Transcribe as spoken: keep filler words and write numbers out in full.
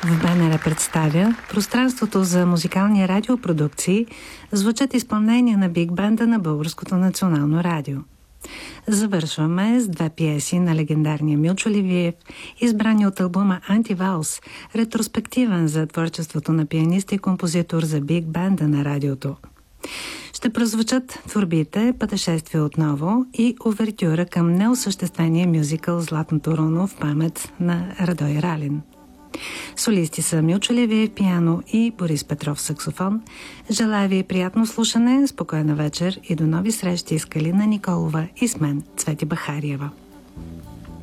В БНР представя пространството за музикални радиопродукции, звучат изпълнения на биг банда на Българското национално радио. Завършваме с две пиеси на легендарния Милчо Ливиев, избрани от албума Антивалс, ретроспективен за творчеството на пианист и композитор за биг банда на радиото. Ще прозвучат творбите "Пътешествие отново" и увертюра към неосъществения мюзикъл "Златното руно" в памет на Радой Ралин. Солисти са Милчо Ливиев пиано и Борис Петров саксофон. Желая ви приятно слушане, спокойна вечер и до нови срещи с Калина Николова и с мен, Цвети Бахариева.